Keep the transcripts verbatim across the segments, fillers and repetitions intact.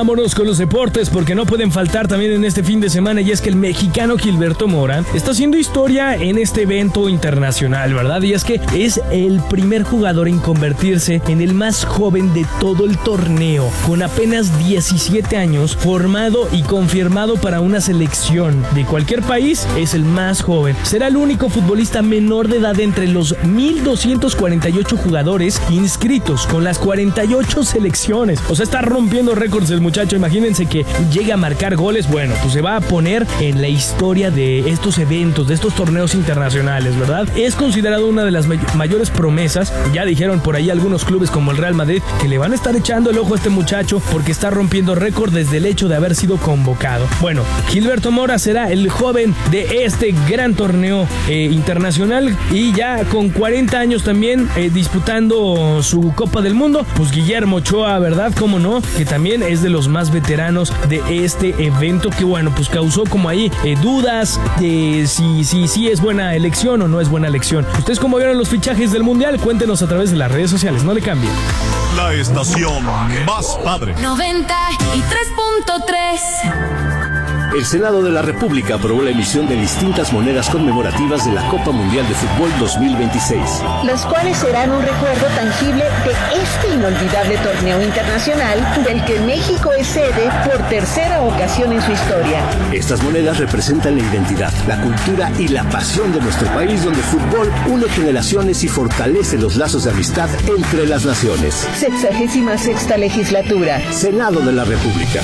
vámonos con los deportes porque no pueden faltar también en este fin de semana, y es que el mexicano Gilberto Mora está haciendo historia en este evento internacional, ¿verdad? Y es que es el primer jugador en convertirse en el más joven de todo el torneo, con apenas diecisiete años, formado y confirmado para una selección de cualquier país, es el más joven. Será el único futbolista menor de edad entre los mil doscientos cuarenta y ocho jugadores inscritos con las cuarenta y ocho selecciones. O sea, está rompiendo récords el muchacho. Imagínense que llegue a marcar goles. Bueno, pues se va a poner en la historia de estos eventos, de estos torneos internacionales, ¿verdad? Es considerado una de las may- mayores promesas. Ya dijeron por ahí algunos clubes como el Real Madrid que le van a estar echando el ojo a este muchacho porque está rompiendo récord desde el hecho de haber sido convocado. Bueno, Gilberto Mora será el joven de este gran torneo eh, internacional, y ya con cuarenta años también eh, disputando su Copa del Mundo. Pues Guillermo Ochoa, ¿verdad? Cómo no, que también es de los más veteranos de este evento, que bueno, pues causó como ahí eh, dudas de si, si, si es buena elección o no es buena elección. ¿Ustedes cómo vieron los fichajes del Mundial? Cuéntenos a través de las redes sociales, no le cambien. La estación más padre. noventa y tres punto tres. El Senado de la República aprobó la emisión de distintas monedas conmemorativas de la Copa Mundial de Fútbol dos mil veintiséis. Las cuales serán un recuerdo tangible de este inolvidable torneo internacional del que México es sede por tercera ocasión en su historia. Estas monedas representan la identidad, la cultura y la pasión de nuestro país, donde el fútbol une generaciones y fortalece los lazos de amistad entre las naciones. Sexagésima sexta legislatura. Senado de la República.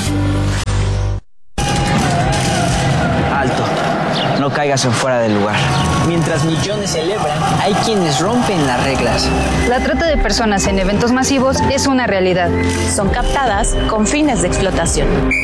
Alto, no caigas en fuera del lugar. Mientras millones celebran, hay quienes rompen las reglas. La trata de personas en eventos masivos es una realidad. Son captadas con fines de explotación.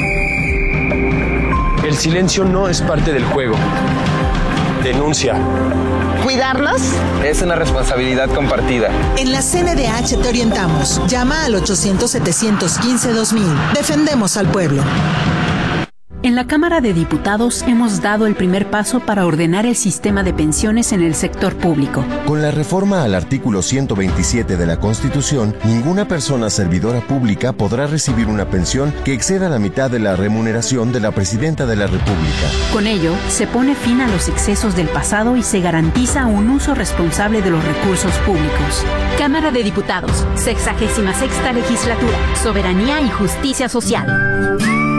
El silencio no es parte del juego. Denuncia. ¿Cuidarnos? Es una responsabilidad compartida. En la C N D H te orientamos. Llama al ochocientos, setecientos quince, dos mil. Defendemos al pueblo. En la Cámara de Diputados hemos dado el primer paso para ordenar el sistema de pensiones en el sector público. Con la reforma al artículo ciento veintisiete de la Constitución, ninguna persona servidora pública podrá recibir una pensión que exceda la mitad de la remuneración de la Presidenta de la República. Con ello, se pone fin a los excesos del pasado y se garantiza un uso responsable de los recursos públicos. Cámara de Diputados, sexagésima sexta legislatura, soberanía y justicia social.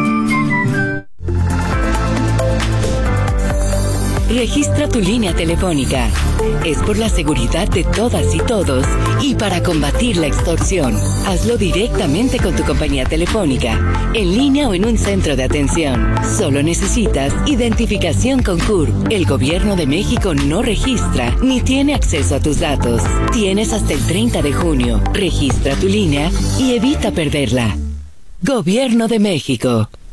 Registra tu línea telefónica. Es por la seguridad de todas y todos y para combatir la extorsión. Hazlo directamente con tu compañía telefónica, en línea o en un centro de atención. Solo necesitas identificación con C U R. El Gobierno de México no registra ni tiene acceso a tus datos. Tienes hasta el treinta de junio. Registra tu línea y evita perderla. Gobierno de México.